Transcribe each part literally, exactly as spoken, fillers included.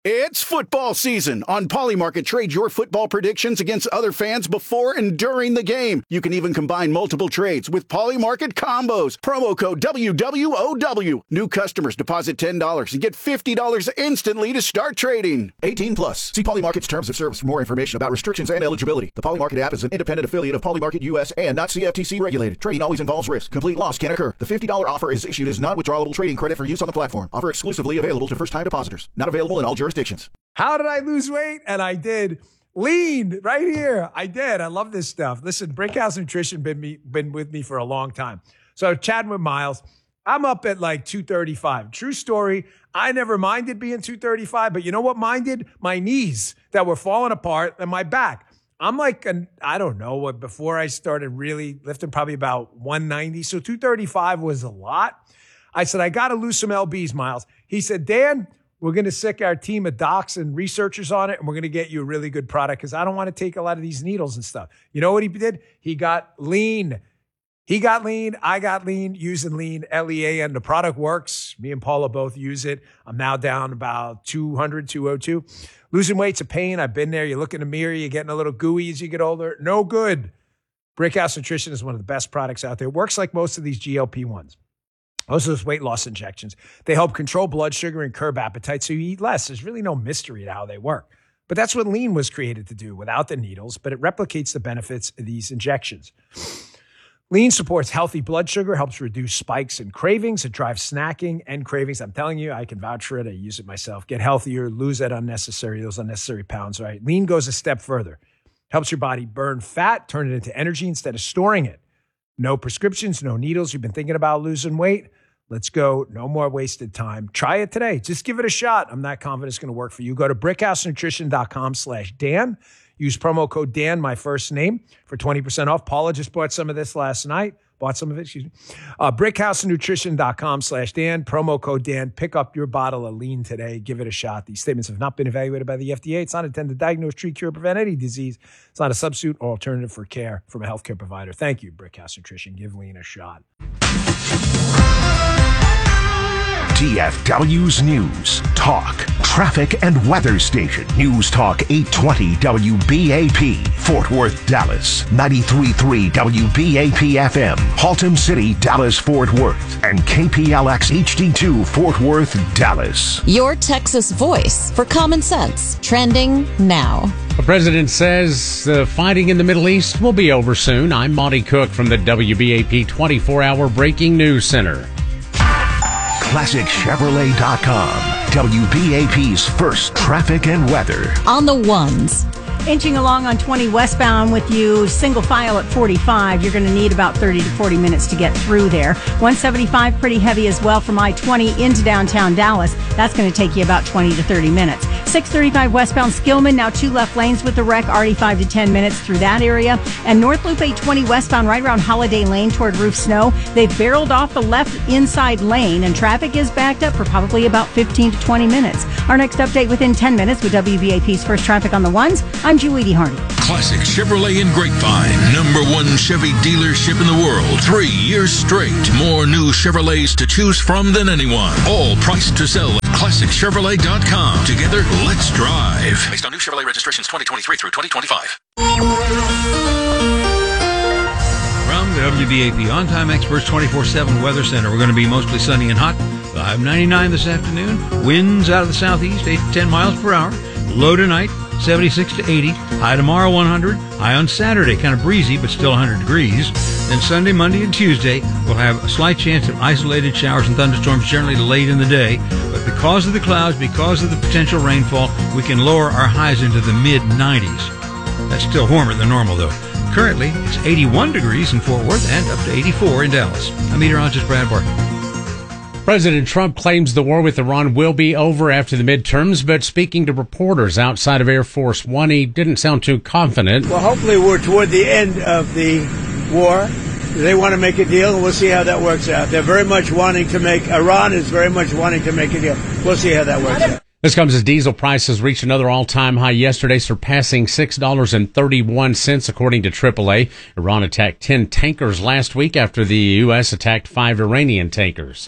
It's football season. On Polymarket, trade your football predictions against other fans before and during the game. You can even combine multiple trades with Polymarket combos. Promo code W W O W. New customers deposit ten dollars and get fifty dollars instantly to start trading. eighteen plus. See Polymarket's terms of service for more information about restrictions and eligibility. The Polymarket app is an independent affiliate of Polymarket U S and not C F T C regulated. Trading always involves risk. Complete loss can occur. The fifty dollars offer is issued as non-withdrawable trading credit for use on the platform. Offer exclusively available to first-time depositors. Not available in all jurisdictions. How did I lose weight? And I did. Lean right here. I did. I love this stuff. Listen, Brickhouse Nutrition been me been with me for a long time. So chatting with Miles, I'm up at like two thirty-five. True story. I never minded being two thirty-five, but you know what minded? My knees that were falling apart and my back. I'm like, an, I don't know what, before I started really lifting, probably about one ninety. So two thirty-five was a lot. I said, I got to lose some L Bs, Miles. He said, Dan, we're going to sick our team of docs and researchers on it, and we're going to get you a really good product because I don't want to take a lot of these needles and stuff. You know what he did? He got lean. He got lean. I got lean using lean, L E A N. The product works. Me and Paula both use it. I'm now down about two hundred, two oh two. Losing weight's a pain. I've been there. You look in the mirror. You're getting a little gooey as you get older. No good. Brickhouse Nutrition is one of the best products out there. It works like most of these G L P ones. Most of those weight loss injections, they help control blood sugar and curb appetite so you eat less. There's really no mystery to how they work. But that's what lean was created to do without the needles, but it replicates the benefits of these injections. Lean supports healthy blood sugar, helps reduce spikes and cravings. It drives snacking and cravings. I'm telling you, I can vouch for it. I use it myself. Get healthier, lose that unnecessary, those unnecessary pounds, right? Lean goes a step further. Helps your body burn fat, turn it into energy instead of storing it. No prescriptions, no needles. You've been thinking about losing weight? Let's go. No more wasted time. Try it today. Just give it a shot. I'm not confident it's going to work for you. Go to brickhousenutrition.com slash Dan. Use promo code Dan, my first name, for twenty percent off. Paula just bought some of this last night. Bought some of it, excuse me. Uh, brickhousenutrition.com slash Dan. Promo code Dan. Pick up your bottle of lean today. Give it a shot. These statements have not been evaluated by the F D A. It's not intended to diagnose, treat, cure, prevent any disease. It's not a substitute or alternative for care from a healthcare provider. Thank you, Brickhouse Nutrition. Give lean a shot. T F W's News, Talk, Traffic and Weather Station. News Talk eight twenty W B A P, Fort Worth, Dallas. ninety-three point three W B A P F M, Haltom City, Dallas, Fort Worth. And K P L X H D two, Fort Worth, Dallas. Your Texas voice for common sense. Trending now. The president says the fighting in the Middle East will be over soon. I'm Monty Cook from the W B A P twenty-four hour Breaking News Center. Classic Chevrolet dot com, W B A P's first traffic and weather. On the ones. Inching along on twenty westbound with you, single file at forty-five. You're going to need about thirty to forty minutes to get through there. one seventy-five pretty heavy as well from I twenty into downtown Dallas. That's going to take you about twenty to thirty minutes. six thirty-five westbound Skillman, now two left lanes with the wreck, already five to ten minutes through that area. And North Loop eight twenty westbound right around Holiday Lane toward Roof Snow. They've barreled off the left inside lane and traffic is backed up for probably about fifteen to twenty minutes. Our next update within ten minutes with W B A P's first traffic on the ones. I'm Julie Harney. Classic Chevrolet in Grapevine. Number one Chevy dealership in the world. Three years straight. More new Chevrolets to choose from than anyone. All priced to sell at classic chevrolet dot com. Together, let's drive. Based on new Chevrolet registrations twenty twenty-three through twenty twenty-five. From the W B A P On-Time Experts twenty-four seven Weather Center, we're going to be mostly sunny and hot. five ninety-nine this afternoon. Winds out of the southeast, eight to ten miles per hour. Low tonight, seventy-six to eighty. High tomorrow, one hundred. High on Saturday, kind of breezy, but still one hundred degrees. Then Sunday, Monday, and Tuesday, we'll have a slight chance of isolated showers and thunderstorms generally late in the day. But because of the clouds, because of the potential rainfall, we can lower our highs into the mid nineties. That's still warmer than normal, though. Currently, it's eighty-one degrees in Fort Worth and up to eighty-four in Dallas. I'm meteorologist Brad Barton. President Trump claims the war with Iran will be over after the midterms, but speaking to reporters outside of Air Force One, he didn't sound too confident. Well, hopefully we're toward the end of the war. They want to make a deal, and we'll see how that works out. They're very much wanting to make, Iran is very much wanting to make a deal. We'll see how that works out. This comes as diesel prices reached another all-time high yesterday, surpassing six dollars and thirty-one cents, according to triple A. Iran attacked ten tankers last week after the U S attacked five Iranian tankers.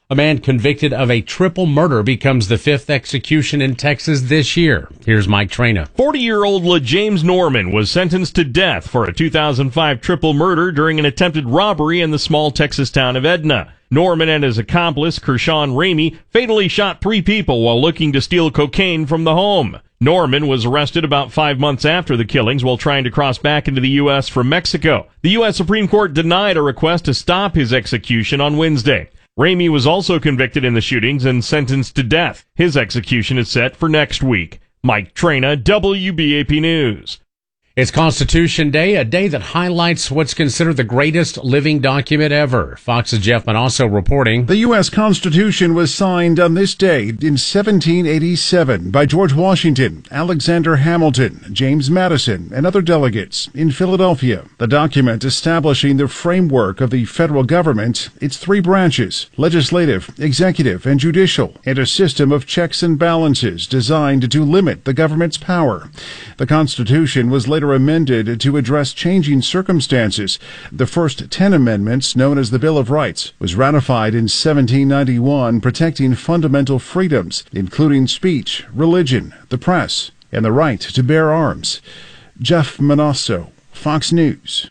A man convicted of a triple murder becomes the fifth execution in Texas this year. Here's Mike Trina. forty-year-old LaJames Norman was sentenced to death for a two thousand five triple murder during an attempted robbery in the small Texas town of Edna. Norman and his accomplice, Kershawn Ramey, fatally shot three people while looking to steal cocaine from the home. Norman was arrested about five months after the killings while trying to cross back into the U S from Mexico. The U S Supreme Court denied a request to stop his execution on Wednesday. Ramey was also convicted in the shootings and sentenced to death. His execution is set for next week. Mike Trina, W B A P News. It's Constitution Day, a day that highlights what's considered the greatest living document ever. Fox's Jeff Manasso reporting. The U S Constitution was signed on this day in seventeen eighty-seven by George Washington, Alexander Hamilton, James Madison, and other delegates in Philadelphia. The document establishing the framework of the federal government, its three branches, legislative, executive, and judicial, and a system of checks and balances designed to limit the government's power. The Constitution was later amended to address changing circumstances. The first ten amendments, known as the Bill of Rights, was ratified in seventeen ninety-one, protecting fundamental freedoms, including speech, religion, the press, and the right to bear arms. Jeff Manasso, Fox News.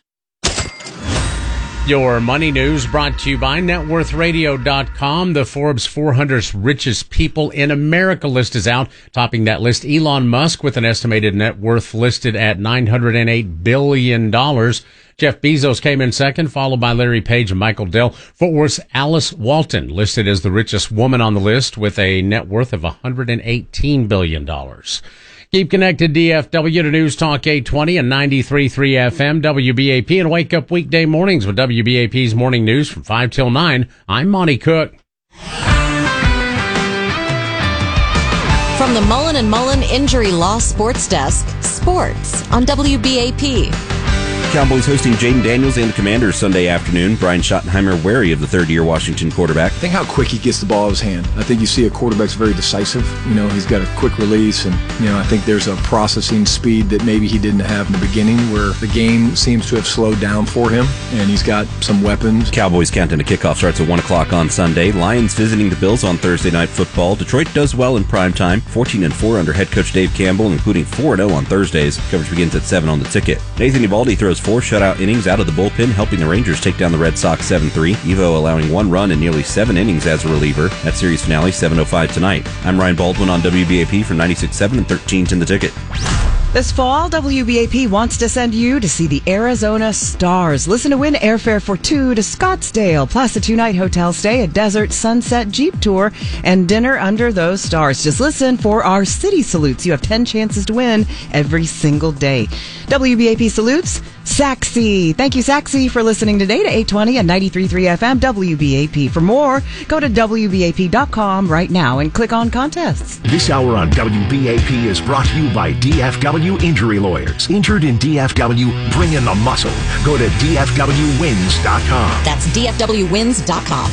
Your money news brought to you by net worth radio dot com. The Forbes four hundred richest people in America list is out. Topping that list, Elon Musk with an estimated net worth listed at nine hundred eight billion dollars. Jeff Bezos came in second, followed by Larry Page and Michael Dell. Fort Worth's Alice Walton listed as the richest woman on the list with a net worth of one hundred eighteen billion dollars. Keep connected, D F W, to News Talk eight twenty and ninety-three point three F M, W B A P, and wake up weekday mornings with W B A P's Morning News from five till nine. I'm Monty Cook. From the Mullen and Mullen Injury Law Sports Desk, sports on W B A P. Cowboys hosting Jaden Daniels and the Commanders Sunday afternoon. Brian Schottenheimer wary of the third-year Washington quarterback. I think how quick he gets the ball in his hand. I think you see a quarterback's very decisive. You know, he's got a quick release, and, you know, I think there's a processing speed that maybe he didn't have in the beginning where the game seems to have slowed down for him, and he's got some weapons. Cowboys countdown to kickoff starts at one o'clock on Sunday. Lions visiting the Bills on Thursday Night Football. Detroit does well in prime time, fourteen and four under head coach Dave Campbell, including four and oh on Thursdays. Coverage begins at seven on the ticket. Nathan Eovaldi throws four shutout innings out of the bullpen, helping the Rangers take down the Red Sox seven three. Evo allowing one run in nearly seven innings as a reliever. That series finale seven oh five tonight. I'm Ryan Baldwin on W B A P for ninety-six point seven and thirteen in the ticket. This fall, W B A P wants to send you to see the Arizona Stars. Listen to win airfare for two to Scottsdale, plus a two-night hotel stay, a desert sunset Jeep tour, and dinner under those stars. Just listen for our city salutes. You have ten chances to win every single day. W B A P salutes Saxy. Thank you, Saxy, for listening today to eight twenty and ninety-three point three F M W B A P. For more, go to W B A P dot com right now and click on contests. This hour on W B A P is brought to you by D F W Injury Lawyers. Injured in D F W? Bring in the muscle. Go to D F W wins dot com. That's D F W wins dot com.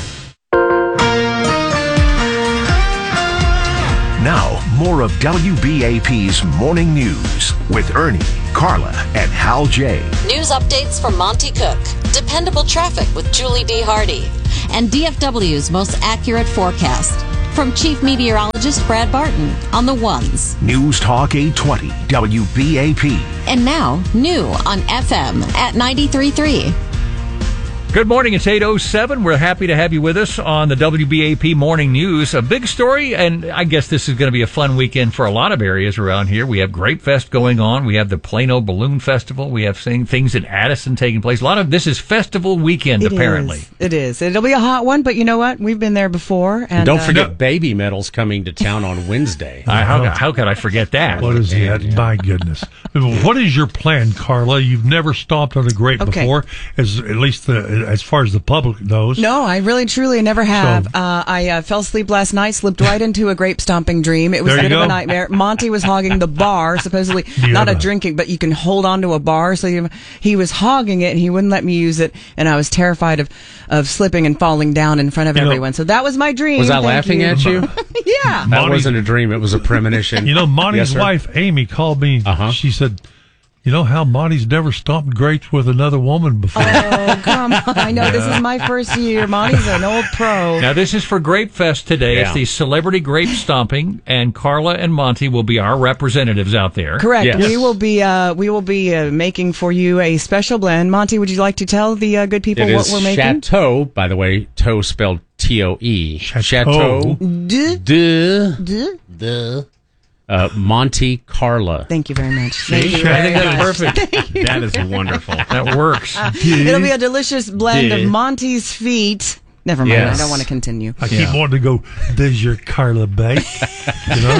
Now, more of W B A P's Morning News with Ernie, Carla, and Hal J. News updates from Monty Cook, dependable traffic with Julie D. Hardy, and D F W's most accurate forecast from Chief Meteorologist Brad Barton on the ones. News Talk eight twenty, W B A P. And now, new on F M at ninety-three point three. Good morning. It's eight oh seven. We're happy to have you with us on the W B A P Morning News. A big story, and I guess this is going to be a fun weekend for a lot of areas around here. We have Grape Fest going on. We have the Plano Balloon Festival. We have things in Addison taking place. A lot of this is festival weekend, It apparently. is. It is. It'll be a hot one, but you know what? We've been there before. And Don't uh, forget Baby Metal's coming to town on Wednesday. I, how, how could I forget that? What is that? My goodness. What is your plan, Carla? You've never stopped on a grape Okay. before, as at least the, as far as the public knows. No, I really, truly never have. So- uh, I uh, fell asleep last night, slipped right into a grape stomping dream. It was There a you bit of a go. nightmare. Monty was hogging the bar, supposedly Yeah. not a drinking, but you can hold on to a bar. So you, he was hogging it, and he wouldn't let me use it, and I was terrified of, of slipping and falling down in front of You know- everyone. So that was my dream. Was I Thank laughing you. at you? Yeah. That Monty- wasn't a dream. It was a premonition. You know, Monty's Yes, sir? wife, Amy, called me. Uh-huh. She said, You know how Monty's never stomped grapes with another woman before. Oh, come on. I know this is my first year. Monty's an old pro. Now, this is for Grape Fest today. Yeah. It's the Celebrity Grape Stomping, and Carla and Monty will be our representatives out there. Correct. Yes. We will be uh, we will be uh, making for you a special blend. Monty, would you like to tell the uh, good people It what is we're making? Chateau, by the way, toe spelled T O E. Chateau. D- De, d- de, uh, Monte Carlo. Thank you very much. See? Thank you I very think that's much. perfect. That is wonderful. That works. It'll be a delicious blend D- of Monty's feet. Never mind. Yes. I don't want to continue. I keep wanting to go, there's your Carla bake. You know?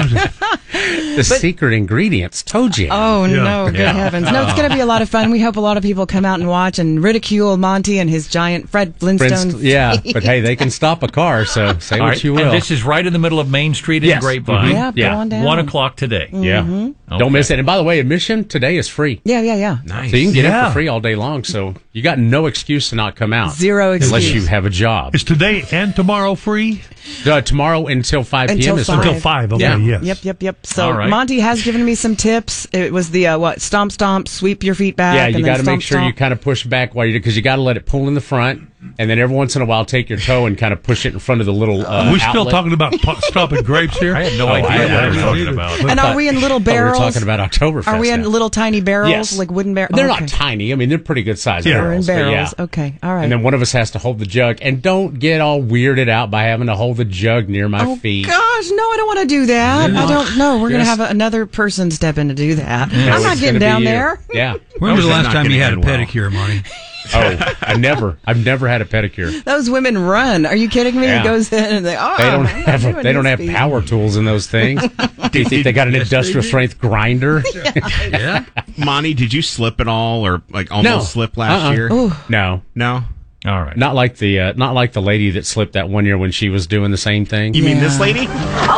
The secret ingredients. Told you. Oh, Yeah. no, good Yeah. heavens. No, it's going to be a lot of fun. We hope a lot of people come out and watch and ridicule Monty and his giant Fred Flintstone. Friends, yeah, but hey, they can stop a car, so say All what right, you will. and this is right in the middle of Main Street in Yes. Grapevine. Mhm. Yeah, Yeah. go on down. One o'clock today. yeah. Mm-hmm. Okay. Don't miss it. And by the way, admission today is free. Yeah, yeah, yeah. Nice. So you can get in Yeah. for free all day long. So you got no excuse to not come out. Zero Unless excuse. you have a job. Is today and tomorrow free? Uh, tomorrow until five Until p.m. is five. free. Until five. Okay, Yeah. yes. Yep, yep, yep. So All right. Monty has given me some tips. It was the uh, what? Stomp, stomp, sweep your feet back. Yeah, and you then got to stomp, make sure stomp. you kind of push back while you do, because you got to let it pull in the front, and then every once in a while take your toe and kind of push it in front of the little. Uh, Are we still outlet. talking about po- stomping grapes here? I had no Oh, idea I- what I we were don't talking either. about. And are we in little I thought barrels? We were talking about Oktoberfest. Are we in now. little tiny barrels, Yes. like wooden barrels? They're okay. not tiny. I mean, they're pretty good sized Yeah. We're in barrels. but barrels. yeah. Okay, all right. And then one of us has to hold the jug, and don't get all weirded out by having to hold the jug near my oh feet. gosh, no, I don't want to do that. I don't know. We're going to Yes. have another person step in to do that. No, I'm it's not getting gonna be down you. there. Yeah. When was the That's last not time you gonna had a end well. pedicure, Monty? Oh, I never. I've never had a pedicure. Those women run. Are you kidding me? Yeah. It goes in and they, oh, They don't I'm not have. doing They don't this have beat. power tools in those things. Do you think they got an industrial strength grinder? Yeah. Monty, did you slip at all, or like almost No. slip last Uh-uh. year? Ooh. No, No. All right. not like the uh, not like the lady that slipped that one year when she was doing the same thing. You mean this lady?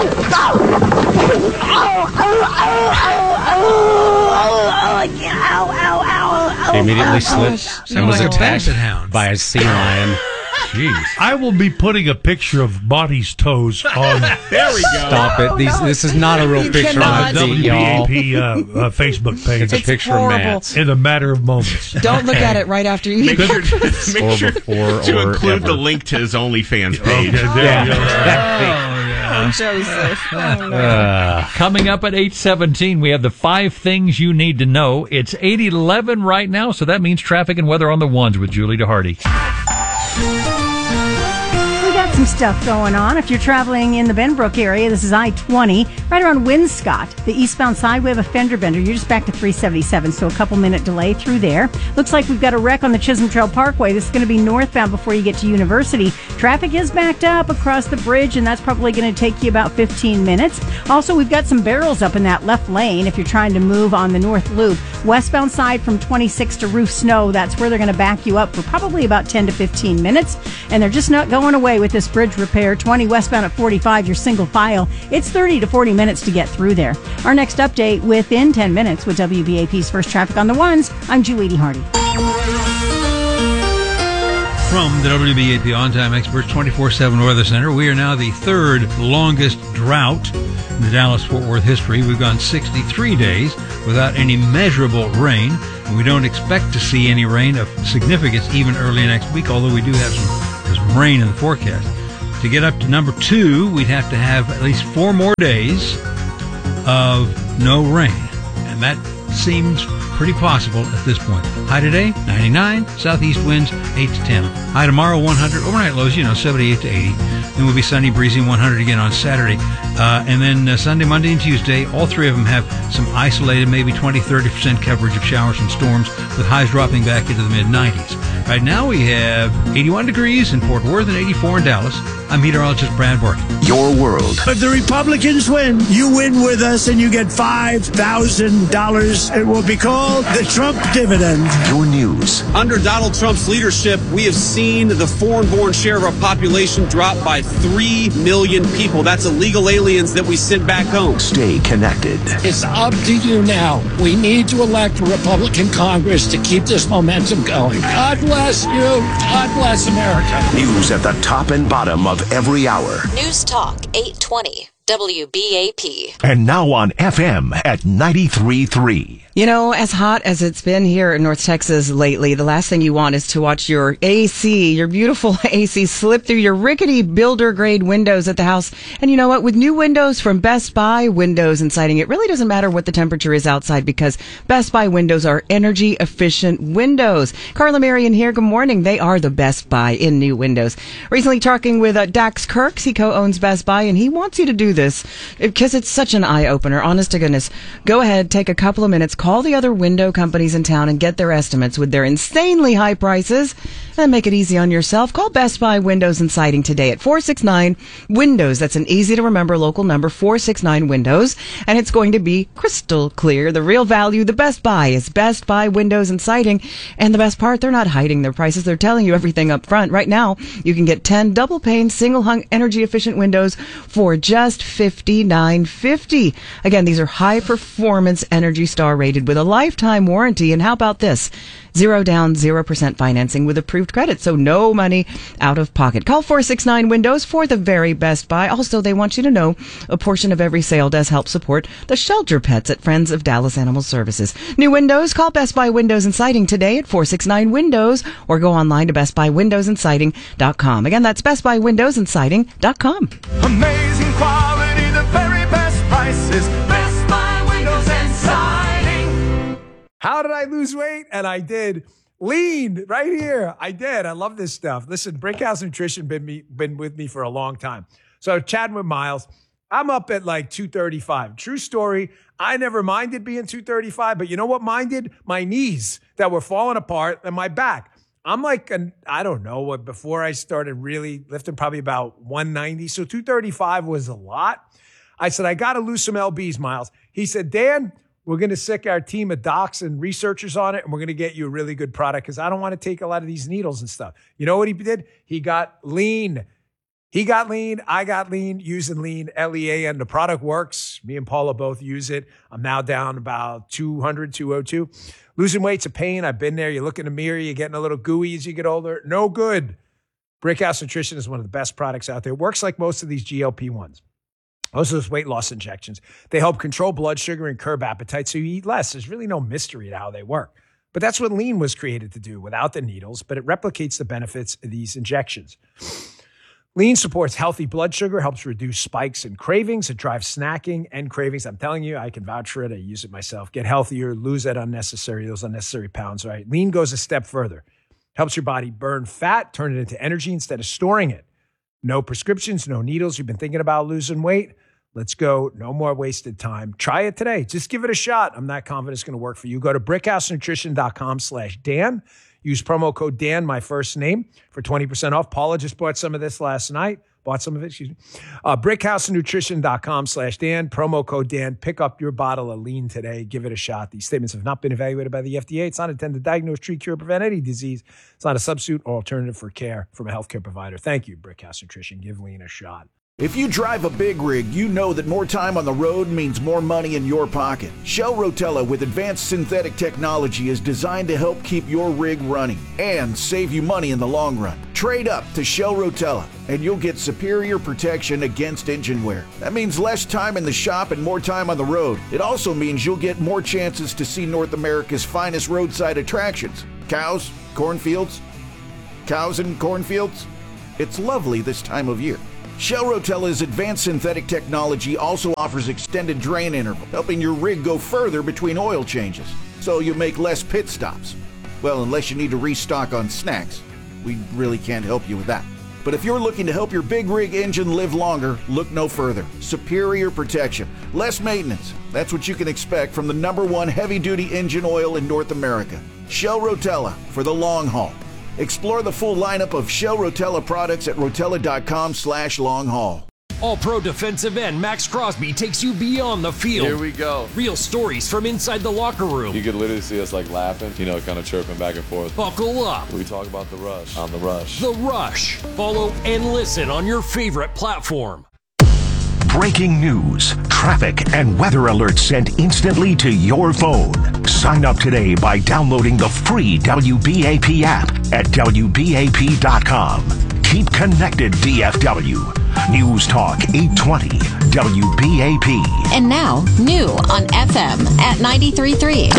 She immediately slipped Sound and was like a attacked basset hound. by a sea lion. Jeez. I will be putting a picture of Monty's toes on There we go. Stop it! These, this is not a real You picture cannot. of my feet, y'all. W B A P uh, uh, Facebook page. It's a It's picture horrible. of Matt's. in a matter of moments. Don't look at it right after you Make eat sure, breakfast. make Or sure before to or include the ever. link to his OnlyFans Okay, page. there you go. Oh, Joseph. Oh, no. Uh, Coming up at eight seventeen, we have the five things you need to know. It's eight eleven right now, so that means traffic and weather on the ones with Julie DeHardy. We got some stuff going on. If you're traveling in the Benbrook area, this is I twenty, right around Winscott, the eastbound side. We have a fender bender. You're just back to three seventy-seven, so a couple minute delay through there. Looks like we've got a wreck on the Chisholm Trail Parkway. This is going to be northbound before you get to University. Traffic is backed up across the bridge, and that's probably going to take you about fifteen minutes. Also, we've got some barrels up in that left lane if you're trying to move on the North Loop. Westbound side from twenty-six to Roof Snow, that's where they're going to back you up for probably about ten to fifteen minutes. And they're just not going away with this bridge repair. twenty westbound at forty-five, your single file. It's thirty to forty minutes to get through there. Our next update within ten minutes with W B A P's First Traffic on the Ones. I'm Julie DeHardy. From the W B A P On Time Experts twenty-four seven Weather Center, we are now the third longest drought in the Dallas-Fort Worth history. We've gone sixty-three days without any measurable rain, and we don't expect to see any rain of significance even early next week, although we do have some, some rain in the forecast. To get up to number two, we'd have to have at least four more days of no rain, and that seems pretty possible at this point. High today, ninety-nine. Southeast winds, eight to ten. High tomorrow, one hundred. Overnight lows, you know, seventy-eight to eighty. Then we'll be sunny, breezy, one hundred again on Saturday. Uh, and then uh, Sunday, Monday, and Tuesday, all three of them have some isolated, maybe twenty, thirty percent coverage of showers and storms, with highs dropping back into the mid nineties. Right now we have eighty-one degrees in Fort Worth and eighty-four in Dallas. I'm meteorologist Brad Barton. Your world. If the Republicans win, you win with us and you get five thousand dollars. It will be called the Trump dividend. Your news. Under Donald Trump's leadership, we have seen the foreign-born share of our population drop by three million people. That's illegal aliens that we sent back home. Stay connected. It's up to you now. We need to elect a Republican Congress to keep this momentum going. God bless you. God bless America. News at the top and bottom of every hour. News Talk eight twenty W B A P. And now on F M at ninety-three point three. You know, as hot as it's been here in North Texas lately, the last thing you want is to watch your A C, your beautiful A C, slip through your rickety builder-grade windows at the house. And you know what? With new windows from Best Buy Windows and Siding, it really doesn't matter what the temperature is outside because Best Buy windows are energy-efficient windows. Carla Marion here. Good morning. They are the Best Buy in new windows. Recently talking with uh, Dax Kirks. He co-owns Best Buy, and he wants you to do this because it's such an eye-opener. Honest to goodness. Go ahead, take a couple of minutes, call the other window companies in town and get their estimates with their insanely high prices and make it easy on yourself. Call Best Buy Windows and Siding today at four six nine Windows. That's an easy to remember local number, four six nine Windows, and it's going to be crystal clear. The real value, the Best Buy is Best Buy Windows and Siding, and the best part, they're not hiding their prices. They're telling you everything up front. Right now, you can get ten double pane, single hung, energy efficient windows for just fifty-nine fifty. Again, these are high performance Energy Star rated with a lifetime warranty. And how about this? Zero down, zero percent financing with approved credit. So no money out of pocket. Call four six nine Windows for the very Best Buy. Also, they want you to know a portion of every sale does help support the shelter pets at Friends of Dallas Animal Services. New windows, call Best Buy Windows and Siding today at four six nine Windows or go online to best buy windows and siding dot com. Again, that's best buy windows and siding dot com. Amazing quality, the very best prices. Best Buy Windows and Siding. How did I lose weight? And I did. Lean right here. I did. I love this stuff. Listen, Brickhouse Nutrition been me been with me for a long time. So chatting with Miles, I'm up at like two thirty-five. True story. I never minded being two thirty-five, but you know what minded? My knees that were falling apart and my back. I'm like, an, I don't know what, before I started really lifting, probably about one ninety. So two thirty-five was a lot. I said, I got to lose some L Bs, Miles. He said, Dan, we're going to sick our team of docs and researchers on it, and we're going to get you a really good product because I don't want to take a lot of these needles and stuff. You know what he did? He got lean. He got lean. I got lean using lean, L E A, and the product works. Me and Paula both use it. I'm now down about two hundred, two oh two. Losing weight's a pain. I've been there. You look in the mirror, you're getting a little gooey as you get older. No good. Brickhouse Nutrition is one of the best products out there. It works like most of these G L P ones. Most of those weight loss injections. They help control blood sugar and curb appetite so you eat less. There's really no mystery to how they work. But that's what lean was created to do without the needles, but it replicates the benefits of these injections. Lean supports healthy blood sugar, helps reduce spikes and cravings. It drives snacking and cravings. I'm telling you, I can vouch for it. I use it myself. Get healthier, lose that unnecessary, those unnecessary pounds, right? Lean goes a step further. Helps your body burn fat, turn it into energy instead of storing it. No prescriptions, no needles. You've been thinking about losing weight? Let's go. No more wasted time. Try it today. Just give it a shot. I'm not confident it's going to work for you. Go to brickhousenutrition.com slash Dan. Use promo code Dan, my first name, for twenty percent off. Paula just bought some of this last night. Bought some of it, excuse me. Uh, brickhousenutrition.com slash Dan. Promo code Dan. Pick up your bottle of lean today. Give it a shot. These statements have not been evaluated by the F D A. It's not intended to diagnose, treat, cure, or prevent any disease. It's not a substitute or alternative for care from a healthcare provider. Thank you, Brickhouse Nutrition. Give lean a shot. If you drive a big rig, you know that more time on the road means more money in your pocket. Shell Rotella with advanced synthetic technology is designed to help keep your rig running and save you money in the long run. Trade up to Shell Rotella and you'll get superior protection against engine wear. That means less time in the shop and more time on the road. It also means you'll get more chances to see North America's finest roadside attractions. Cows, cornfields, cows and cornfields. It's lovely this time of year. Shell Rotella's advanced synthetic technology also offers extended drain interval, helping your rig go further between oil changes, so you make less pit stops. Well, unless you need to restock on snacks. We really can't help you with that. But if you're looking to help your big rig engine live longer, look no further. Superior protection, less maintenance. That's what you can expect from the number one heavy-duty engine oil in North America. Shell Rotella for the long haul. Explore the full lineup of Shell Rotella products at rotella.com slash long haul. All-Pro defensive end Max Crosby takes you beyond the field. Here we go. Real stories from inside the locker room. You could literally see us like laughing, you know, kind of chirping back and forth. Buckle up. We talk about the rush on the rush. The Rush. Follow and listen on your favorite platform. Breaking news, traffic, and weather alerts sent instantly to your phone. Sign up today by downloading the free W B A P app at W B A P dot com. Keep connected, D F W. News Talk eight twenty W B A P. And now, new on F M at ninety-three point three.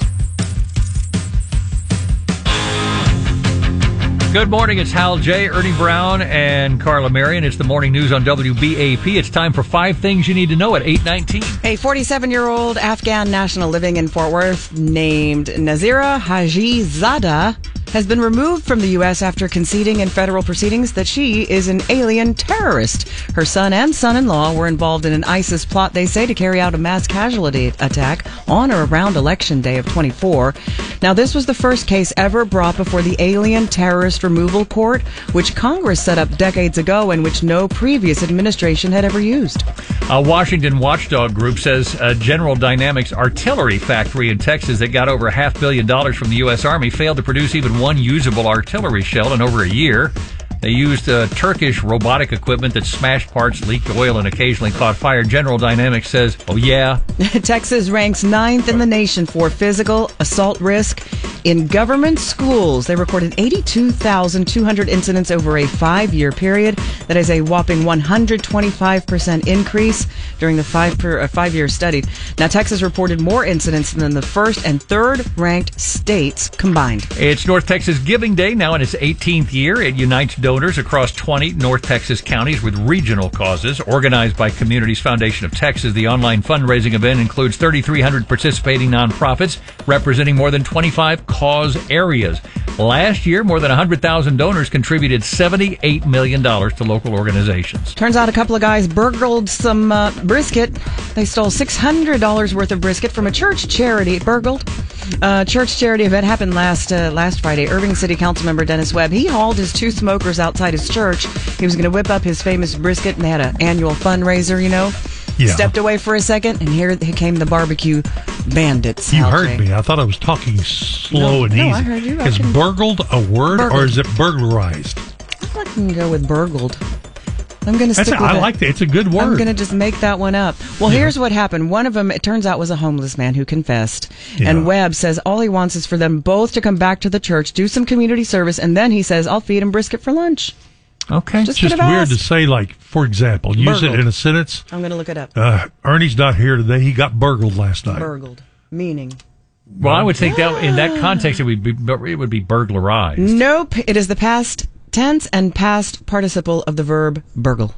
Good morning. It's Hal J., Ernie Brown, and Carla Marion. It's the morning news on W B A P. It's time for five things you need to know at eight nineteen. A forty-seven-year-old Afghan national living in Fort Worth named Nazira Hajizada has been removed from the U S after conceding in federal proceedings that she is an alien terrorist. Her son and son-in-law were involved in an ISIS plot, they say, to carry out a mass casualty attack on or around Election Day of twenty-four. Now, this was the first case ever brought before the Alien Terrorist Removal Court, which Congress set up decades ago and which no previous administration had ever used. A Washington watchdog group says uh, General Dynamics artillery factory in Texas that got over a half billion dollars from the U S. Army failed to produce even one usable artillery shell in over a year. They used uh, Turkish robotic equipment that smashed parts, leaked oil, and occasionally caught fire. General Dynamics says, oh, yeah. Texas ranks ninth in the nation for physical assault risk in government schools. They recorded eighty-two thousand two hundred incidents over a five-year period. That is a whopping one hundred twenty-five percent increase during the five per, uh, five-year study. Now, Texas reported more incidents than the first and third-ranked states combined. It's North Texas Giving Day, now in its eighteenth year. It unites donors across twenty North Texas counties with regional causes. Organized by Communities Foundation of Texas, the online fundraising event includes thirty-three hundred participating nonprofits representing more than twenty-five cause areas. Last year, more than one hundred thousand donors contributed seventy-eight million dollars to local organizations. Turns out a couple of guys burgled some uh, brisket. They stole six hundred dollars worth of brisket from a church charity. Burgled. Uh, church charity event happened last uh, last Friday. Irving City Council member Dennis Webb, he hauled his two smokers outside his church. He was going to whip up his famous brisket, and they had an annual fundraiser, you know. Yeah. Stepped away for a second, and here came the barbecue bandits. You Hal heard J. me. I thought I was talking slow No, and no, easy. I heard you. I Is can- burgled a word, or Burgled. is it burglarized? I can go with burgled. I'm going to That's stick a- with I that. like that. It's a good word. I'm going to just make that one up. Well, here's what happened. One of them, it turns out, was a homeless man who confessed. Yeah. And Webb says all he wants is for them both to come back to the church, do some community service, and then he says, I'll feed him brisket for lunch. Okay. It's Just just could have weird to asked. say, like, for example, use Burgled. it in a sentence. I'm going to look it up. Uh, Ernie's not here today. He got burgled last night. Burgled. Meaning. Well, I would think that in that context, it would be it would be burglarized. Nope. It is the past tense and past participle of the verb burgle.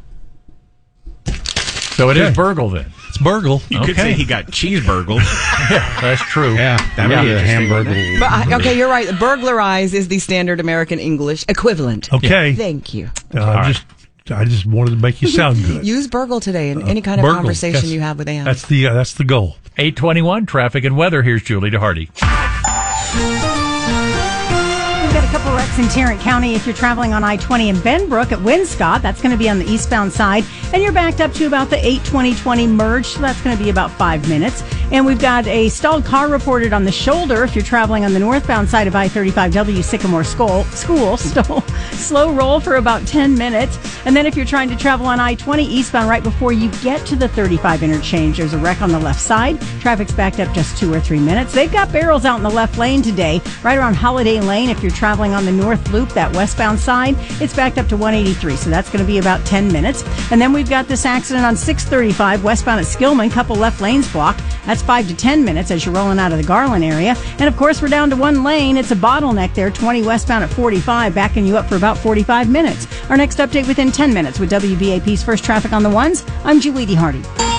So it is Okay. burgle then. It's burgle. You could say he got cheese burgled. Yeah, that's true. Yeah, that would be a hamburger. But I, okay, you're right. Burglarize is the standard American English equivalent. Okay. Thank you. Uh, I just, I just wanted to make you sound good. Use burgle today in any kind of Burgle, conversation yes. you have with Ann. That's the uh, that's the goal. eight twenty-one, traffic and weather. Here's Julie DeHardy. We've got a couple wrecks in Tarrant County if you're traveling on I twenty in Benbrook at Winscott. That's going to be on the eastbound side. And you're backed up to about the eight twenty twenty merge, so that's going to be about five minutes. And we've got a stalled car reported on the shoulder if you're traveling on the northbound side of I thirty-five W Sycamore School. School slow, slow roll for about ten minutes. And then if you're trying to travel on I twenty eastbound right before you get to the thirty-five interchange, there's a wreck on the left side. Traffic's backed up just two or three minutes. They've got barrels out in the left lane today, right around Holiday Lane. If you're traveling on the north loop, that westbound side, it's backed up to one eighty-three, so that's going to be about ten minutes. And then we've got this accident on six thirty-five westbound at Skillman, couple left lanes blocked. That's five to ten minutes as you're rolling out of the Garland area. And of course, we're down to one lane. It's a bottleneck there, twenty westbound at forty-five, backing you up for about forty-five minutes. Our next update within ten minutes with W B A P's First Traffic on the Ones. I'm Julie DeHardy.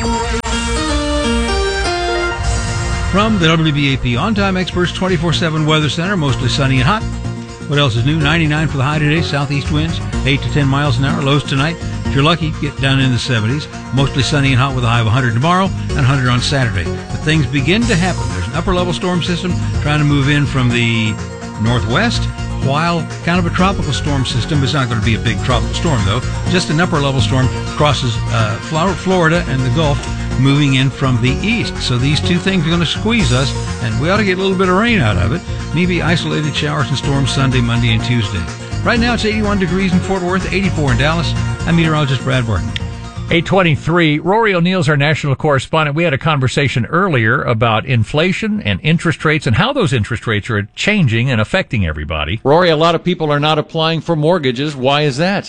From the W B A P On-Time Experts twenty-four seven Weather Center, mostly sunny and hot. What else is new? ninety-nine for the high today, southeast winds, eight to ten miles an hour. Lows tonight, if you're lucky, get down in the seventies. Mostly sunny and hot with a high of one hundred tomorrow and one hundred on Saturday. But things begin to happen. There's an upper-level storm system trying to move in from the northwest, while kind of a tropical storm system. It's not going to be a big tropical storm, though. Just an upper-level storm crosses uh, Florida and the Gulf, moving in from the east. So these two things are going to squeeze us, and we ought to get a little bit of rain out of it. Maybe isolated showers and storms Sunday, Monday, and Tuesday. Right now it's eighty-one degrees in Fort Worth, eighty-four in Dallas. I'm meteorologist Brad Barton. eight twenty-three, Rory O'Neill's our national correspondent. We had a conversation earlier about inflation and interest rates and how those interest rates are changing and affecting everybody. Rory, a lot of people are not applying for mortgages. Why is that?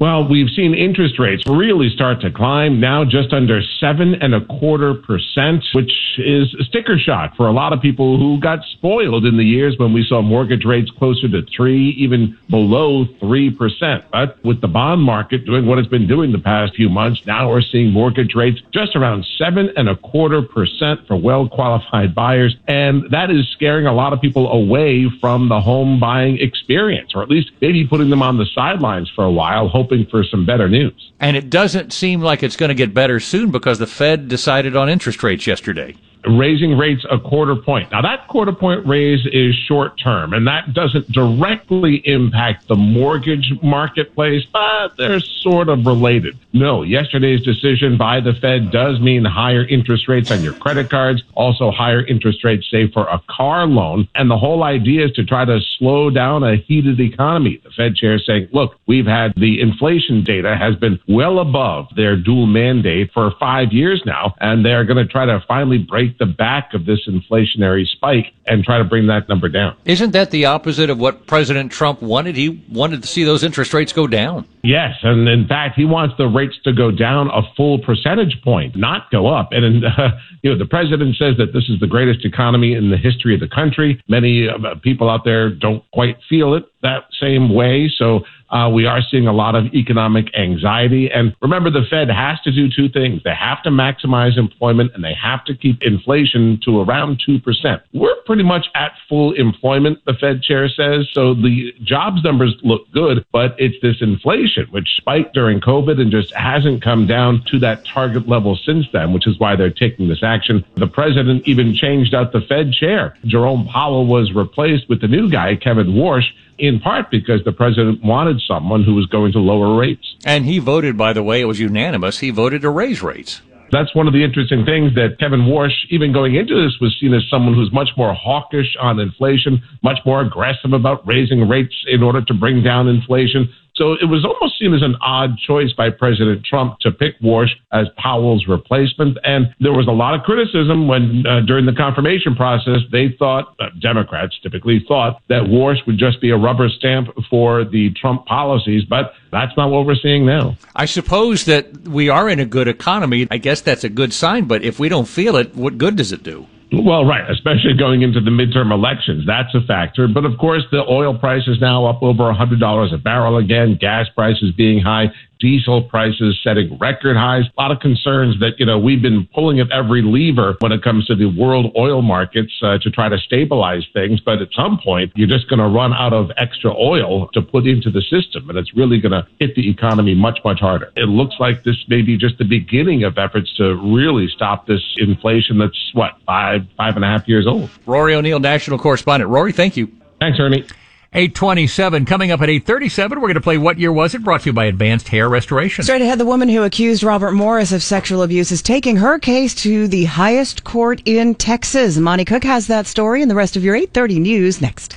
Well, we've seen interest rates really start to climb, now just under seven and a quarter percent, which is a sticker shock for a lot of people who got spoiled in the years when we saw mortgage rates closer to three, even below three percent. But with the bond market doing what it's been doing the past few months, now we're seeing mortgage rates just around seven and a quarter percent for well-qualified buyers. And that is scaring a lot of people away from the home buying experience, or at least maybe putting them on the sidelines for a while, hoping for some better news. And it doesn't seem like it's going to get better soon because the Fed decided on interest rates yesterday. Raising rates a quarter point. Now, that quarter point raise is short term, and that doesn't directly impact the mortgage marketplace, but they're sort of related. No, yesterday's decision by the Fed does mean higher interest rates on your credit cards, also higher interest rates, say, for a car loan. And the whole idea is to try to slow down a heated economy. The Fed chair is saying, look, we've had the inflation data has been well above their dual mandate for five years now, and they're going to try to finally break the back of this inflationary spike and try to bring that number down. Isn't that the opposite of what President Trump wanted? He wanted to see those interest rates go down. Yes, and in fact, he wants the rates to go down a full percentage point, not go up. And uh, you know, the president says that this is the greatest economy in the history of the country. Many uh, people out there don't quite feel it that same way. So uh, we are seeing a lot of economic anxiety. And remember, the Fed has to do two things. They have to maximize employment, and they have to keep inflation to around two percent. We're pretty much at full employment, the Fed chair says. So the jobs numbers look good, but it's this inflation, which spiked during COVID and just hasn't come down to that target level since then, which is why they're taking this action. The president even changed out the Fed chair. Jerome Powell was replaced with the new guy, Kevin Warsh, in part because the president wanted someone who was going to lower rates. And he voted, by the way, it was unanimous, he voted to raise rates. That's one of the interesting things, that Kevin Warsh, even going into this, was seen as someone who's much more hawkish on inflation, much more aggressive about raising rates in order to bring down inflation. So it was almost seen as an odd choice by President Trump to pick Warsh as Powell's replacement. And there was a lot of criticism when, uh, during the confirmation process, they thought, uh, Democrats typically thought, that Warsh would just be a rubber stamp for the Trump policies. But that's not what we're seeing now. I suppose that we are in a good economy. I guess that's a good sign. But if we don't feel it, what good does it do? Well, right, especially going into the midterm elections. That's a factor. But, of course, the oil price is now up over one hundred dollars a barrel again, gas prices being high, diesel prices setting record highs. A lot of concerns that, you know, we've been pulling at every lever when it comes to the world oil markets uh, to try to stabilize things. But at some point, you're just going to run out of extra oil to put into the system, and it's really going to hit the economy much, much harder. It looks like this may be just the beginning of efforts to really stop this inflation that's, what, five, five and a half years old. Rory O'Neill, national correspondent. Rory, thank you. Thanks, Ernie. eight twenty-seven. Coming up at eight thirty-seven, we're going to play What Year Was It? Brought to you by Advanced Hair Restoration. Straight ahead, the woman who accused Robert Morris of sexual abuse is taking her case to the highest court in Texas. Monty Cook has that story and the rest of your eight thirty news next.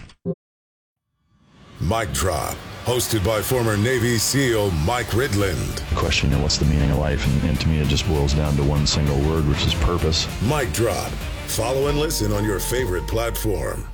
Mic Drop, hosted by former Navy SEAL Mike Ridland. Question, you know, what's the meaning of life? And, and to me, it just boils down to one single word, which is purpose. Mic Drop. Follow and listen on your favorite platform.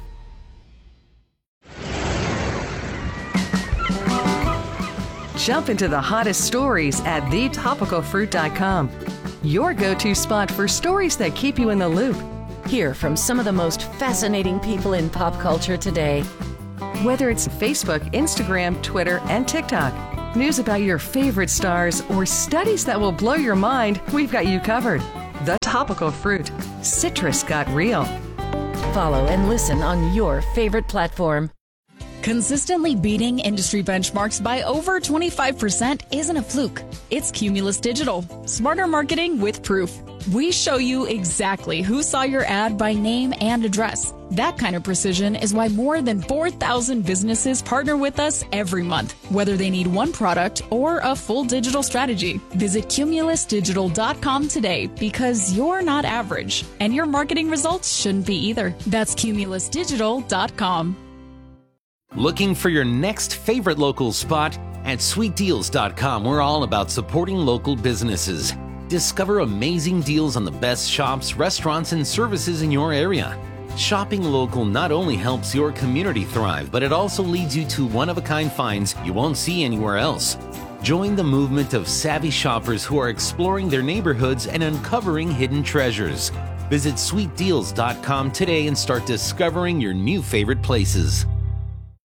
Jump into the hottest stories at the topical fruit dot com. Your go-to spot for stories that keep you in the loop. Hear from some of the most fascinating people in pop culture today. Whether it's Facebook, Instagram, Twitter, and TikTok, news about your favorite stars, or studies that will blow your mind, we've got you covered. The Topical Fruit. Citrus got real. Follow and listen on your favorite platform. Consistently beating industry benchmarks by over twenty-five percent isn't a fluke. It's Cumulus Digital. Smarter marketing with proof. We show you exactly who saw your ad by name and address. That kind of precision is why more than four thousand businesses partner with us every month, whether they need one product or a full digital strategy. Visit cumulus digital dot com today, because you're not average, and your marketing results shouldn't be either. That's cumulus digital dot com. Looking for your next favorite local spot? At sweet deals dot com, we're all about supporting local businesses. Discover amazing deals on the best shops, restaurants, and services in your area. Shopping local not only helps your community thrive, but it also leads you to one-of-a-kind finds you won't see anywhere else. Join the movement of savvy shoppers who are exploring their neighborhoods and uncovering hidden treasures. Visit sweet deals dot com today and start discovering your new favorite places.